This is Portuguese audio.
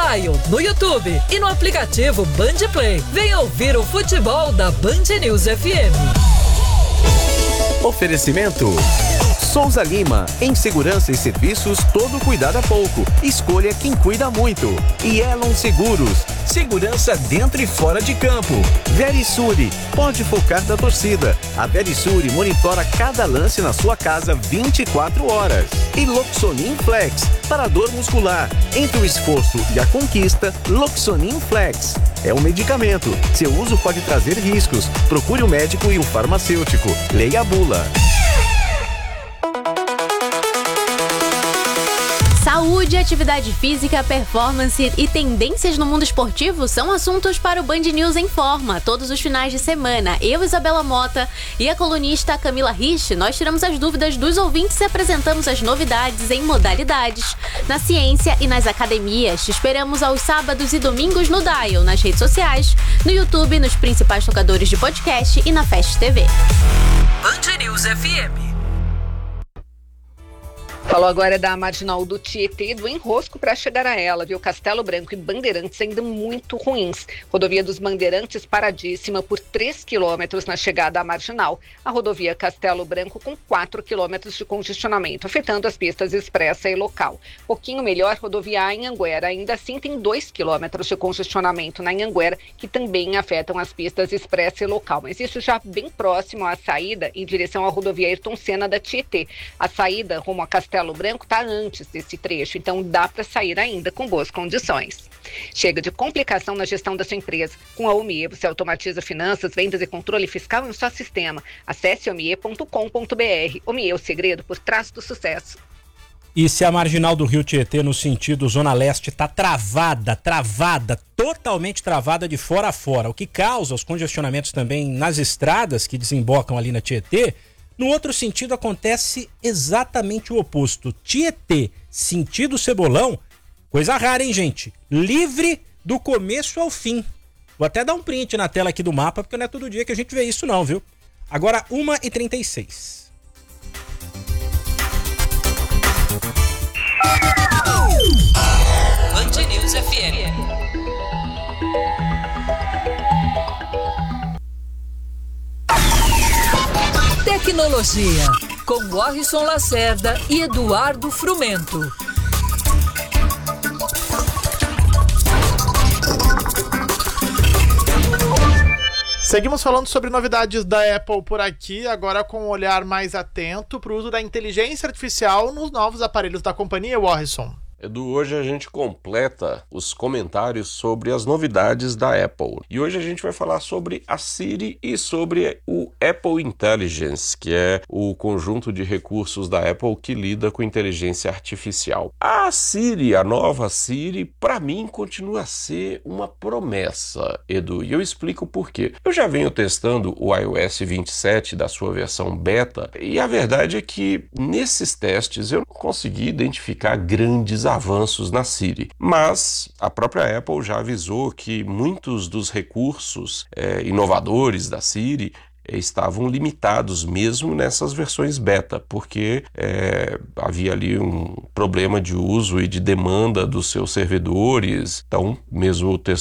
Dial, no YouTube e no aplicativo Band Play. Venha ouvir o futebol da Band News FM. Oferecimento Souza Lima, em segurança e serviços, todo cuidado é pouco. Escolha quem cuida muito. E Elon Seguros, segurança dentro e fora de campo. Verisure, pode focar da torcida. A Verisure monitora cada lance na sua casa 24 horas. E Loxonin Flex, para dor muscular. Entre o esforço e a conquista, Loxonin Flex. É um medicamento. Seu uso pode trazer riscos. Procure um médico e um farmacêutico. Leia a bula. Saúde, atividade física, performance e tendências no mundo esportivo são assuntos para o Band News em Forma. Todos os finais de semana, eu, Isabela Mota e a colunista Camila Rich, nós tiramos as dúvidas dos ouvintes e apresentamos as novidades em modalidades, na ciência e nas academias. Te esperamos aos sábados e domingos no Dial, nas redes sociais, no YouTube, nos principais tocadores de podcast e na Fast TV. Band News FM. Falou agora da marginal do Tietê, do enrosco para chegar a ela, viu? Castelo Branco e Bandeirantes ainda muito ruins. Rodovia dos Bandeirantes paradíssima por 3 quilômetros na chegada à marginal. A rodovia Castelo Branco com 4 quilômetros de congestionamento, afetando as pistas expressa e local. Pouquinho melhor, rodovia Anhanguera, ainda assim tem 2 quilômetros de congestionamento na Anhanguera, que também afetam as pistas expressa e local. Mas isso já bem próximo à saída em direção à rodovia Ayrton Senna da Tietê. A saída rumo a Castelo Branco está antes desse trecho, então dá para sair ainda com boas condições. Chega de complicação na gestão da sua empresa. Com a Omie, você automatiza finanças, vendas e controle fiscal em um só sistema. Acesse omie.com.br. Omie, o segredo por trás do sucesso. E se a marginal do Rio Tietê no sentido Zona Leste está travada, totalmente travada de fora a fora, o que causa os congestionamentos também nas estradas que desembocam ali na Tietê, no outro sentido acontece exatamente o oposto. Tietê, sentido Cebolão, coisa rara, hein, gente? Livre do começo ao fim. Vou até dar um print na tela aqui do mapa, porque não é todo dia que a gente vê isso não, viu? Agora, 1h36. Band News FM. Tecnologia, com Warrison Lacerda e Eduardo Frumento. Seguimos falando sobre novidades da Apple por aqui, agora com um olhar mais atento para o uso da inteligência artificial nos novos aparelhos da companhia, Warrison. Edu, hoje a gente completa os comentários sobre as novidades da Apple. E hoje a gente vai falar sobre a Siri e sobre o Apple Intelligence, que é o conjunto de recursos da Apple que lida com inteligência artificial. A Siri, a nova Siri, para mim continua a ser uma promessa, Edu, e eu explico por quê. Eu já venho testando o iOS 27 da sua versão beta, e a verdade é que nesses testes eu não consegui identificar grandes avanços na Siri, mas a própria Apple já avisou que muitos dos recursos inovadores da Siri estavam limitados mesmo nessas versões beta, porque havia ali um problema de uso e de demanda dos seus servidores. Então, mesmo